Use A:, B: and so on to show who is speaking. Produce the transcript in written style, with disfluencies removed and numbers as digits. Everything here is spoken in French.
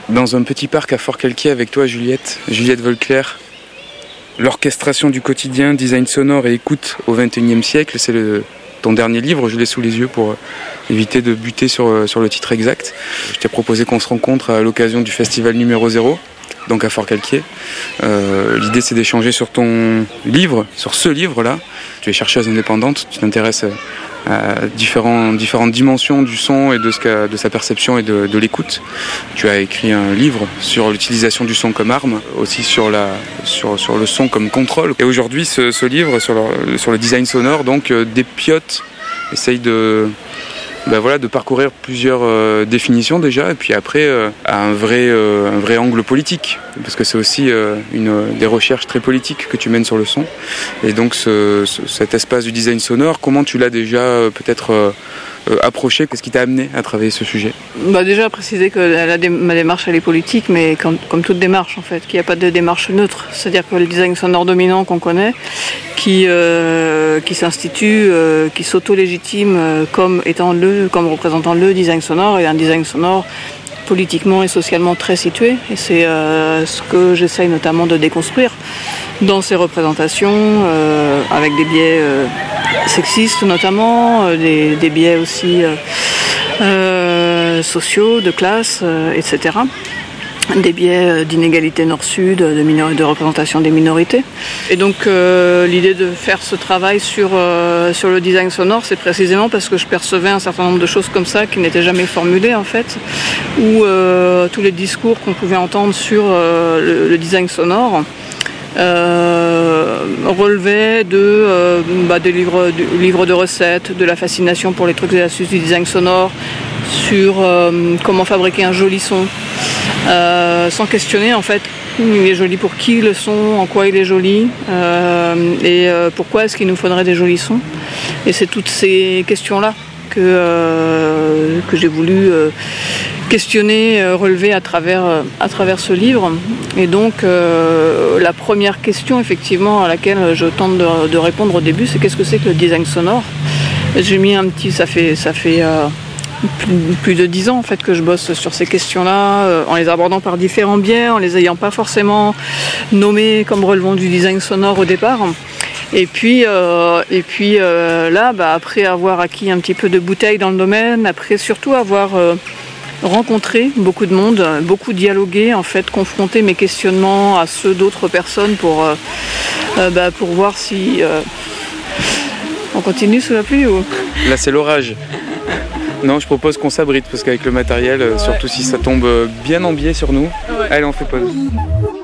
A: dans un petit parc à Fort-Calquier avec toi, Juliette Volclair. L'orchestration du quotidien, design sonore et écoute au XXIe siècle, c'est ton dernier livre, je l'ai sous les yeux pour éviter de buter sur le titre exact. Je t'ai proposé qu'on se rencontre à l'occasion du festival numéro 0, donc à Fort-Calquier. L'idée c'est d'échanger sur ton livre, sur ce livre-là. Tu es chercheuse indépendante, tu t'intéresses à différentes dimensions du son et de sa perception et de l'écoute. Tu as écrit un livre sur l'utilisation du son comme arme, aussi sur le son comme contrôle. Et aujourd'hui, ce livre sur le design sonore, donc dépiote, essaye de parcourir plusieurs définitions déjà, et puis après à un vrai angle politique, parce que c'est aussi des recherches très politiques que tu mènes sur le son. Et donc cet espace du design sonore, comment tu l'as déjà peut-être approché? Qu'est-ce qui t'a amené à travailler ce sujet?
B: Déjà préciser que ma démarche elle est politique, mais comme toute démarche en fait, qu'il n'y a pas de démarche neutre. C'est-à-dire que le design sonore dominant qu'on connaît, qui s'institue, qui s'auto-légitime comme représentant le design sonore, et un design sonore politiquement et socialement très situé. Et c'est ce que j'essaye notamment de déconstruire dans ces représentations, avec des biais sexistes notamment, des biais aussi sociaux, de classe, etc. Des biais d'inégalité nord-sud, de représentation des minorités. Et donc l'idée de faire ce travail sur le design sonore, c'est précisément parce que je percevais un certain nombre de choses comme ça qui n'étaient jamais formulées en fait, où tous les discours qu'on pouvait entendre sur le design sonore relevait des livres de recettes, de la fascination pour les trucs et astuces du design sonore, sur comment fabriquer un joli son, sans questionner en fait il est joli pour qui le son, en quoi il est joli, et pourquoi est-ce qu'il nous faudrait des jolis sons. Et c'est toutes ces questions-là que j'ai voulu questionner, relever à travers ce livre. Et donc la première question effectivement à laquelle je tente de répondre au début, c'est qu'est-ce que c'est que le design sonore. J'ai mis ça fait plus de 10 ans en fait que je bosse sur ces questions-là, en les abordant par différents biais, en les ayant pas forcément nommés comme relevant du design sonore au départ. Et puis là, après avoir acquis un petit peu de bouteille dans le domaine, après surtout avoir rencontré beaucoup de monde, beaucoup dialogué, en fait, confronté mes questionnements à ceux d'autres personnes pour voir si on continue sous la pluie ou...
A: Là c'est l'orage. Non, je propose qu'on s'abrite parce qu'avec le matériel, surtout si ça tombe bien en biais sur nous, allez on fait pause.